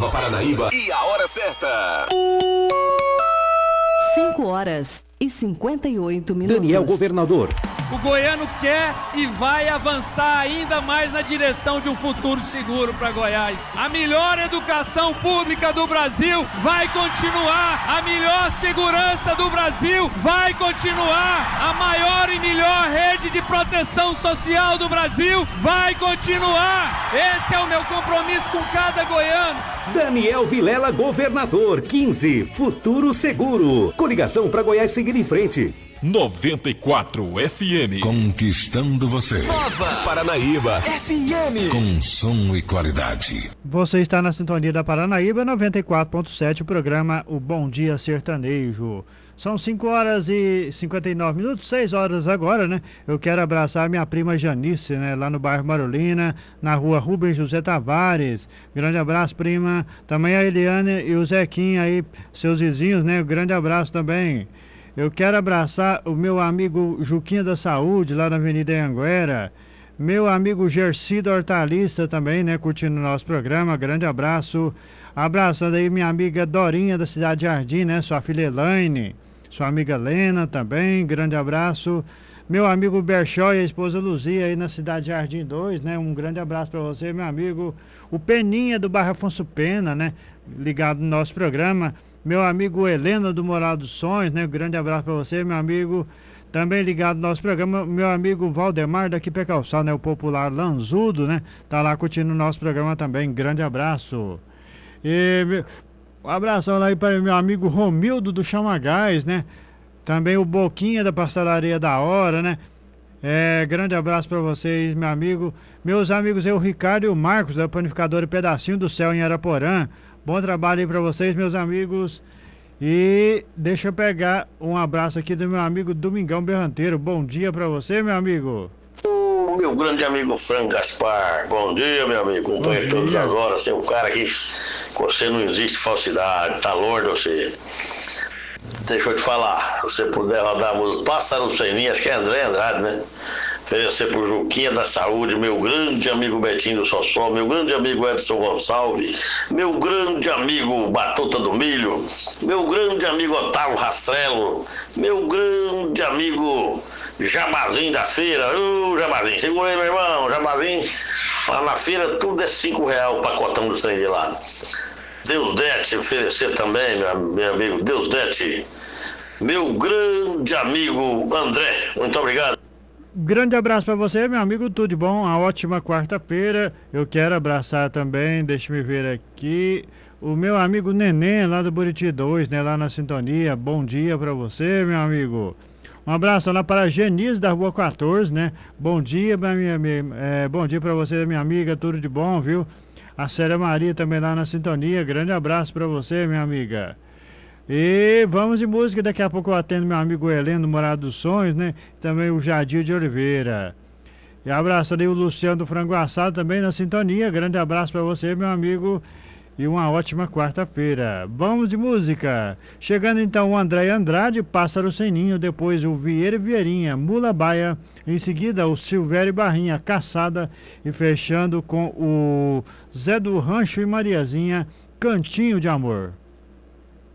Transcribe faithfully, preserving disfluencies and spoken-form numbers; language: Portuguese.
Nova Paranaíba e a hora certa. cinco horas e cinquenta e oito minutos. Daniel Governador. O goiano quer e vai avançar ainda mais na direção de um futuro seguro para Goiás. A melhor educação pública do Brasil vai continuar. A melhor segurança do Brasil vai continuar. A maior e melhor rede de proteção social do Brasil vai continuar. Esse é o meu compromisso com cada goiano. Daniel Vilela, Governador. quinze, Futuro Seguro. Coligação para Goiás seguir em frente. noventa e quatro F M. Conquistando você. Nova Paranaíba F M. Com som e qualidade. Você está na sintonia da Paranaíba noventa e quatro ponto sete, o programa O Bom Dia Sertanejo. São cinco horas e cinquenta e nove minutos, seis horas agora, né? Eu quero abraçar minha prima Janice, né? Lá no bairro Marolina, na rua Rubens José Tavares. Grande abraço, prima. Também a Eliane e o Zequinha aí, seus vizinhos, né? Grande abraço também. Eu quero abraçar o meu amigo Juquinha da Saúde, lá na Avenida Anguera. Meu amigo Gercido Hortalista também, né? Curtindo o nosso programa. Grande abraço. Abraçando aí minha amiga Dorinha da Cidade Jardim, né? Sua filha Elaine. Sua amiga Lena também. Grande abraço. Meu amigo Berchó e a esposa Luzia aí na Cidade Jardim dois, né? Um grande abraço para você, meu amigo. O Peninha do bairro Afonso Pena, né? Ligado no nosso programa. Meu amigo Helena do Moral dos Sonhos, né? Um grande abraço para você, meu amigo. Também ligado no nosso programa, meu amigo Valdemar daqui pra Calçal, né? O popular Lanzudo, né? Tá lá curtindo o nosso programa também. Grande abraço. E um abração lá aí para meu amigo Romildo do Chamagás, né? Também o Boquinha da Pastelaria da Hora, né? É, grande abraço para vocês, meu amigo. Meus amigos aí, o Ricardo e o Marcos da Panificadora Pedacinho do Céu em Araporã. Bom trabalho aí pra vocês, meus amigos. E deixa eu pegar um abraço aqui do meu amigo Domingão Berranteiro. Bom dia pra você, meu amigo. O meu grande amigo Franco Gaspar. Bom dia, meu amigo. Companheiro todas as horas. Tem um cara aqui, com você não existe falsidade. Tá lordo você. Deixa eu te falar. Se você puder rodar a música Pássaro Sem Linha, acho que é André Andrade, né? Oferecer pro Juquinha da Saúde, meu grande amigo Betinho do Sossó, meu grande amigo Edson Gonçalves, meu grande amigo Batuta do Milho, meu grande amigo Otávio Rastrello, meu grande amigo Jabazinho da feira. Ô, uh, Jabazinho, segura aí, meu irmão, Jabazinho. Lá na feira tudo é cinco reais o pacotão do trem de lá. Deus Dete, oferecer também, meu, meu amigo Deus Dete. Meu grande amigo André, muito obrigado. Grande abraço para você, meu amigo, tudo de bom, uma ótima quarta-feira. Eu quero abraçar também, deixa me ver aqui, o meu amigo Neném, lá do Buriti dois, né, lá na sintonia. Bom dia para você, meu amigo. Um abraço lá para a Genise da Rua quatorze, né? Bom dia, minha, minha, é, bom dia para você, minha amiga, tudo de bom, viu? A Célia Maria também lá na sintonia, grande abraço para você, minha amiga. E vamos de música, daqui a pouco eu atendo meu amigo Heleno do Morado dos Sonhos, né? Também o Jadir de Oliveira. E abraço ali o Luciano do Frango Assado também na sintonia. Grande abraço para você, meu amigo. E uma ótima quarta-feira. Vamos de música. Chegando então o André Andrade, Pássaro Sem Ninho. Depois o Vieira e Vieirinha, Mula Baia. Em seguida o Silvério Barrinha, Caçada. E fechando com o Zé do Rancho e Mariazinha, Cantinho de Amor.